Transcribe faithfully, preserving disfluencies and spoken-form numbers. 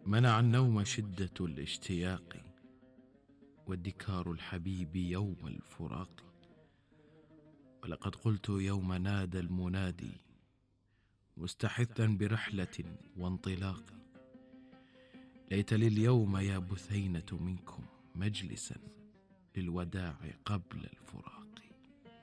منع النوم شدة الاشتياق، وادكار الحبيب يوم الفراق. ولقد قلت يوم نادى المنادي مستحثا برحلة وانطلاق: ليت لي اليوم يا بثينة منكم مجلسا للوداع قبل الفراق.